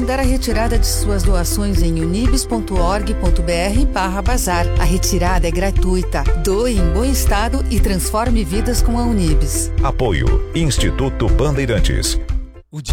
agendar a retirada de suas doações em unibis.org.br/bazar. A retirada é gratuita. Doe em bom estado e transforme vidas com a Unibis. Apoio Instituto Bandeirantes.